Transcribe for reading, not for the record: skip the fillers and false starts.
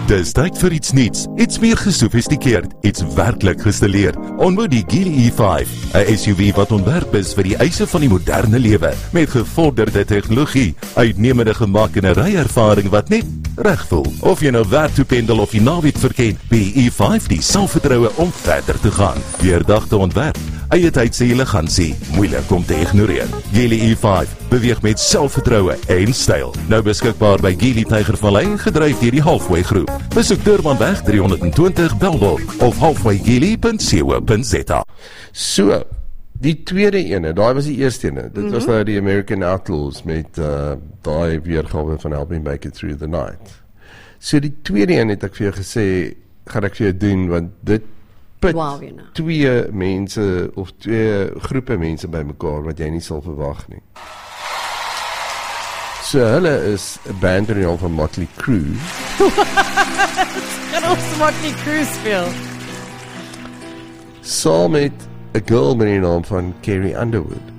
Dis tyd vir iets meer gesofistikeerd, iets werklik gestileerd. Ontmoet die Geely E5, 'n SUV wat ontwerp is vir die eise van die moderne lewe, met gevorderde tegnologie, uitnemende gemak en 'n ryervaring wat net reg voel. Of jy nou werk toe pendel of die naweek verken, die E5 die selfvertroue om verder te gaan. Deurdagte ontwerp, eie tydse elegansie, moeilik om te ignoreer. Geely E5 beweeg met selfvertroue en styl. Nou beskikbaar by Geely Tygervallei, gedryf deur die Halfway Groep. Besoek Durbanweg 320 Belwel of halfwaygeely.co.za. So, die tweede ene, daai was die eerste ene. Dit was nou die American Outlaws met daai weergawe van Help Me Make It Through the Night. So die tweede ene het ek vir jou gesê, gaan ek vir jou doen, want dit put twee mense of twee groepe mense bymekaar wat jy nie sal verwag nie. So hulle is 'n band in die naam van Motley Crue. Kan ons Motley Crue speel? Saam met 'n girl met die naam van Carrie Underwood.